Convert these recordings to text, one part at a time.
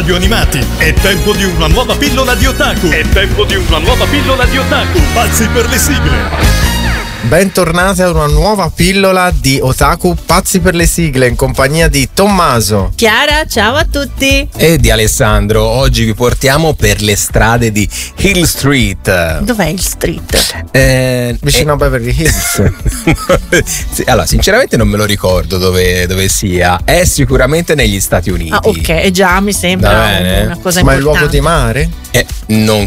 radio animati. È tempo di una nuova pillola di otaku. Pazzi per le sigle. Bentornati a una nuova pillola di Otaku Pazzi per le sigle in compagnia di Tommaso, Chiara, ciao a tutti. E di Alessandro. Oggi vi portiamo per le strade di Hill Street. Dov'è il street? vicino a Beverly Hills. Sì, allora, sinceramente non me lo ricordo dove sia. È sicuramente negli Stati Uniti. Ah, ok, già mi sembra Va bene. una cosa Ma è importante. luogo di mare? Non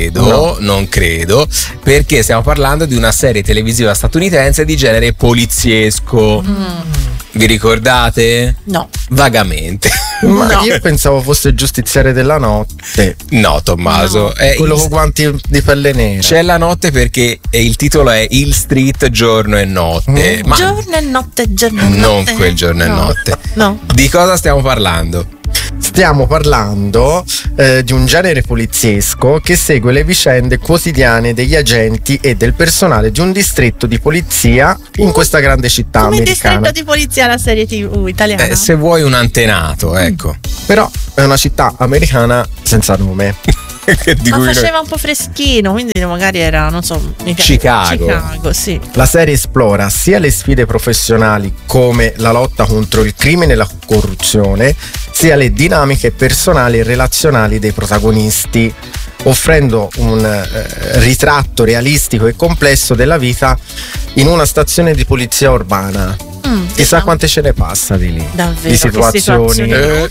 credo, perché stiamo parlando di una serie televisiva statunitense di genere poliziesco. Vi ricordate? No. Vagamente. Ma No. io pensavo fosse Giustiziere della notte. No, Tommaso. No. Quello con guanti di pelle nera. C'è la notte perché il titolo è Hill Street giorno e notte. Ma Giorno e notte, giorno e non notte. quel giorno e No. notte. No. Di cosa stiamo parlando? Stiamo parlando di un genere poliziesco che segue le vicende quotidiane degli agenti e del personale di un distretto di polizia in questa grande città Come americana. distretto di polizia la serie TV italiana? Se vuoi un antenato, ecco. Però è una città americana senza nome. Di Ma cui noi- faceva un po' freschino, quindi magari era, non so, mica- Chicago. Chicago, sì. La serie esplora sia le sfide professionali come la lotta contro il crimine e la corruzione, sia le dinamiche personali e relazionali dei protagonisti, offrendo un ritratto realistico e complesso della vita in una stazione di polizia urbana. Chissà quante ce ne passa di lì. Davvero, Di situazioni.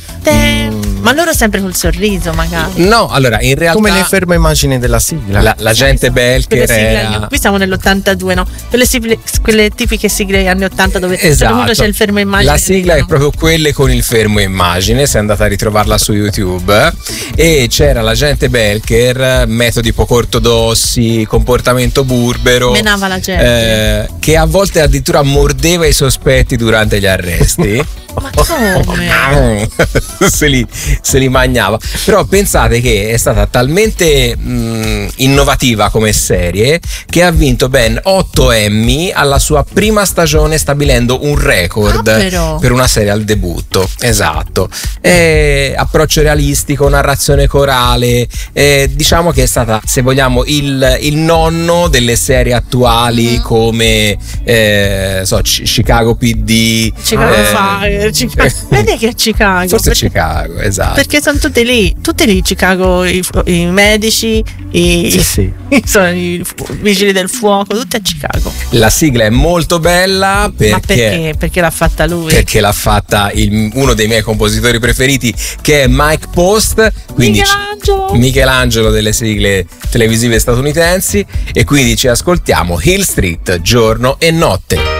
Ma loro sempre col sorriso, magari. No, allora, in realtà Come le fermo immagini della sigla. l'agente Belcher Quelle sigle era... qui siamo nell'82, no? Quelle tipiche sigle anni 80 dove a un certo punto c'è il fermo immagine. La sigla è no? proprio quelle con il fermo immagine, sei andata a ritrovarla su YouTube, e c'era l'agente Belcher, metodi poco ortodossi, comportamento burbero, Menava la gente. che a volte addirittura mordeva i sospetti durante gli arresti. Ma come? se li mangiava. Però pensate che è stata talmente innovativa come serie che ha vinto ben 8 Emmy alla sua prima stagione, stabilendo un record però. per una serie al debutto. Esatto. Approccio realistico, narrazione corale, diciamo che è stata, se vogliamo, il nonno delle serie attuali come Chicago PD, Chicago Fire, Chicago. Vedi che è Chicago? forse Chicago, esatto. Perché sono tutti lì Chicago, i medici, Sì. i vigili del fuoco, tutti a Chicago. La sigla è molto bella Ma perché? Perché l'ha fatta lui? Perché l'ha fatta uno dei miei compositori preferiti, che è Mike Post, quindi Michelangelo delle sigle televisive statunitensi, e quindi ci ascoltiamo Hill Street giorno e notte.